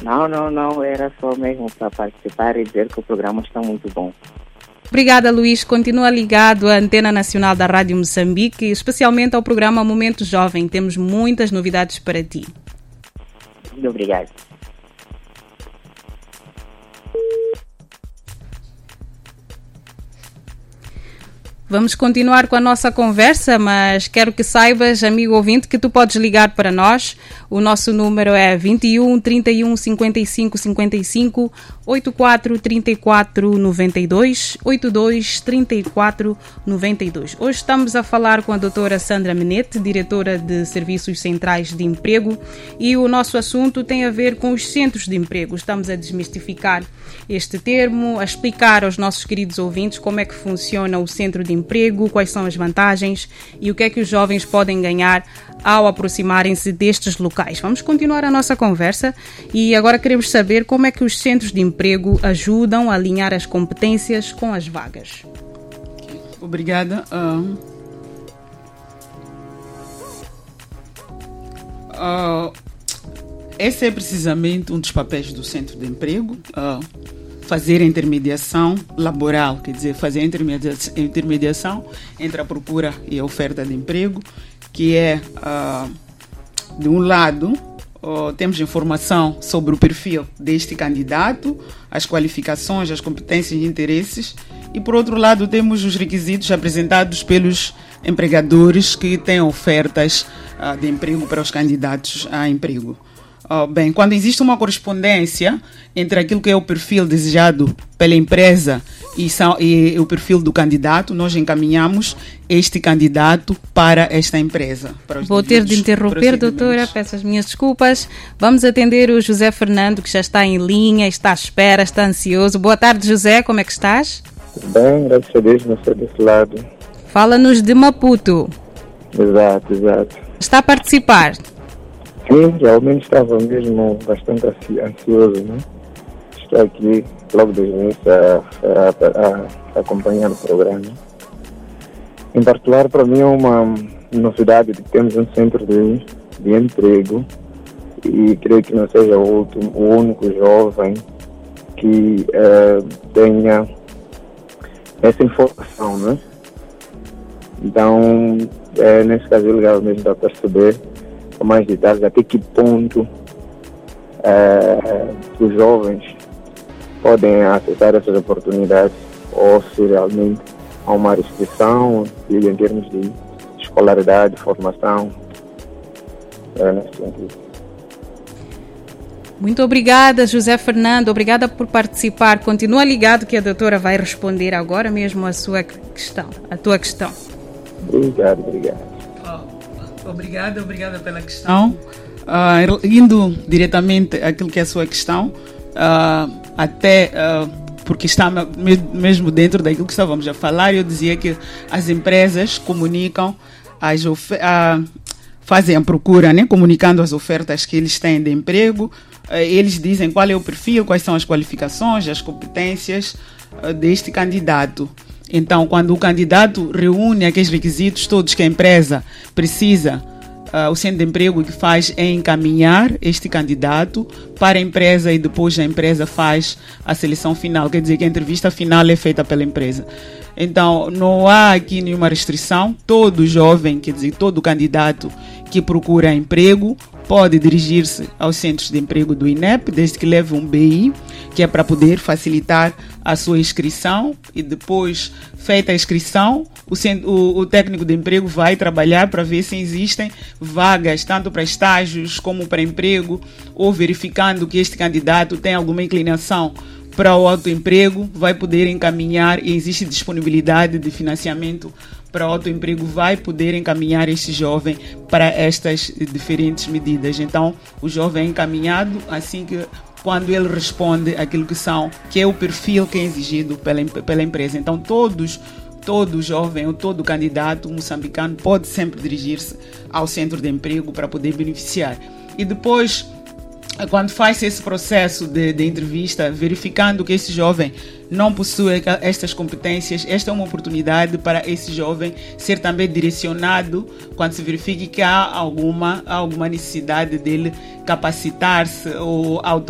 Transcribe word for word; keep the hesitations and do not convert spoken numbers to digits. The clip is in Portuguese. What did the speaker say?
Não, não, não, era só mesmo para participar e dizer que o programa está muito bom. Obrigada, Luís. Continua ligado à Antena Nacional da Rádio Moçambique, especialmente ao programa Momento Jovem. Temos muitas novidades para ti. Muito obrigado. Vamos continuar com a nossa conversa, mas quero que saibas, amigo ouvinte, que tu podes ligar para nós. O nosso número é vinte e um, trinta e um, cinquenta e cinco, cinquenta e cinco, oitenta e quatro, trinta e quatro, noventa e dois, oitenta e dois, trinta e quatro, noventa e dois. Hoje estamos a falar com a doutora Sandra Menete, diretora de Serviços Centrais de Emprego, e o nosso assunto tem a ver com os centros de emprego. Estamos a desmistificar este termo, a explicar aos nossos queridos ouvintes como é que funciona o centro de emprego, quais são as vantagens e o que é que os jovens podem ganhar ao aproximarem-se destes locais. Vamos continuar a nossa conversa e agora queremos saber como é que os centros de emprego ajudam a alinhar as competências com as vagas. Obrigada. Uh, uh, esse é precisamente um dos papéis do centro de emprego. Uh, fazer a intermediação laboral, quer dizer, fazer a intermediação, intermediação entre a procura e a oferta de emprego, que é, uh, de um lado, uh, temos informação sobre o perfil deste candidato, as qualificações, as competências e interesses, e por outro lado temos os requisitos apresentados pelos empregadores que têm ofertas uh, de emprego para os candidatos a emprego. Oh, bem, quando existe uma correspondência entre aquilo que é o perfil desejado pela empresa e, são, e o perfil do candidato, nós encaminhamos este candidato para esta empresa. Para Vou ter de interromper, doutora, peço as minhas desculpas. Vamos atender o José Fernando, que já está em linha, está à espera, está ansioso. Boa tarde, José, como é que estás? Bem, graças a Deus, não sei desse lado. Fala-nos de Maputo. Exato, exato. Está a participar? Sim, realmente estava mesmo bastante ansioso, né? Estou aqui logo desde o início a, a, a acompanhar o programa. Em particular, para mim é uma novidade de que temos um centro de, de emprego e creio que não seja o, último, o único jovem que uh, tenha essa informação, né? Então, é, nesse caso é legal mesmo para perceber com mais detalhes até que ponto é, os jovens podem acessar essas oportunidades ou se realmente há uma restrição em termos de escolaridade, formação, é, nesse sentido. Muito obrigada, José Fernando. Obrigada por participar. Continua ligado que a doutora vai responder agora mesmo a sua questão, a tua questão. Obrigado, obrigado. Obrigada, obrigada pela questão. Uh, indo diretamente àquilo que é a sua questão, uh, até uh, porque está mesmo dentro daquilo que estávamos a falar, eu dizia que as empresas comunicam, as of- uh, fazem a procura, né, comunicando as ofertas que eles têm de emprego, uh, eles dizem qual é o perfil, quais são as qualificações, as competências uh, deste candidato. Então, quando o candidato reúne aqueles requisitos todos que a empresa precisa, uh, o centro de emprego o que faz é encaminhar este candidato para a empresa e depois a empresa faz a seleção final. Quer dizer que a entrevista final é feita pela empresa. Então, não há aqui nenhuma restrição. Todo jovem, quer dizer, todo candidato que procura emprego pode dirigir-se aos centros de emprego do I N E P, desde que leve um B I, que é para poder facilitar a sua inscrição, e depois, feita a inscrição, o, centro, o, o técnico de emprego vai trabalhar para ver se existem vagas, tanto para estágios como para emprego, ou verificando que este candidato tem alguma inclinação para o autoemprego, vai poder encaminhar, e existe disponibilidade de financiamento para o autoemprego, vai poder encaminhar este jovem para estas diferentes medidas. Então, o jovem é encaminhado assim que quando ele responde aquilo que são, que é o perfil que é exigido pela, pela empresa. Então, todos, todo jovem ou todo candidato moçambicano pode sempre dirigir-se ao centro de emprego para poder beneficiar. E depois, quando faz esse processo de, de entrevista, verificando que esse jovem não possui estas competências, esta é uma oportunidade para esse jovem ser também direcionado quando se verifique que há alguma, alguma necessidade dele capacitar-se ou auto